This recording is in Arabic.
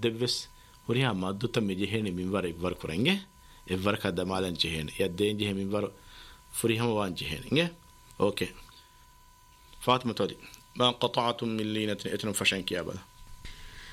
مدبس وريها ما دوتا مجهين من ور ور كرنجه ور كذا مالن جهين يدين جه من ور فريها وان جهين اوكي فاطمة تودي ما قطعتم من لينة اتن فشنك يا بلا